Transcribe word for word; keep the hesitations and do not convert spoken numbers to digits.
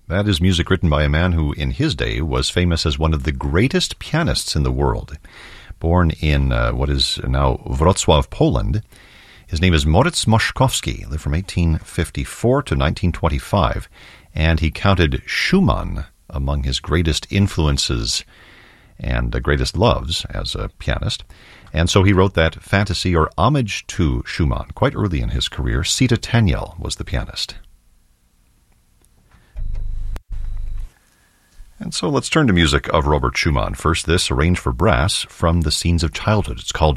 That is music written by a man who, in his day, was famous as one of the greatest pianists in the world. Born in uh, what is now Wrocław, Poland, his name is Moritz Moszkowski. He lived from eighteen fifty-four to nineteen twenty-five, and he counted Schumann among his greatest influences and uh, greatest loves as a pianist. And so he wrote that fantasy or homage to Schumann quite early in his career. Sita Tanyel was the pianist. And so let's turn to music of Robert Schumann. First, this, arranged for brass from the Scenes of Childhood. It's called